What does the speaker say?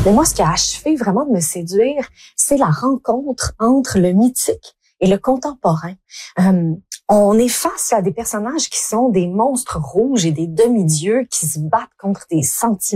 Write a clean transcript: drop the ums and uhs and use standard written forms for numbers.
Mais moi, ce qui a achevé vraiment de me séduire, c'est la rencontre entre le mythique et le contemporain. On est face à des personnages qui sont des monstres rouges et des demi-dieux qui se battent contre des sentiments